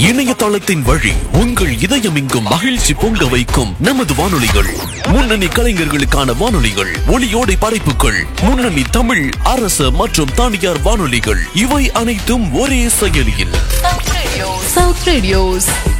இணையதளத்தின் வழி உங்கள் இதயம் எங்கும் மகிழ்ச்சி பொங்க வைக்கும் நமது வானொலிகள், முன்னணி கலைஞர்களுக்கான வானொலிகள், ஒளியோடை படைப்புகள், முன்னணி தமிழ், அரசு மற்றும் தனியார் வானொலிகள், இவை அனைத்தும் ஒரே செயலியில். South Radios.